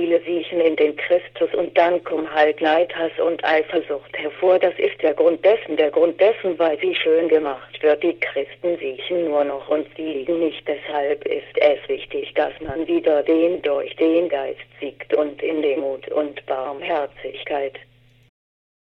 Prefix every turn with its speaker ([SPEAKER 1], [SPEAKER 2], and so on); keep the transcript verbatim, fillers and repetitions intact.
[SPEAKER 1] viele siechen in den Christus und dann kommen halt Neid, Hass und Eifersucht hervor. Das ist der Grund dessen, der Grund dessen, weil sie schön gemacht wird. Die Christen siechen nur noch und sie liegen nicht. Deshalb ist es wichtig, dass man wieder den durch den Geist siegt und in Demut und Barmherzigkeit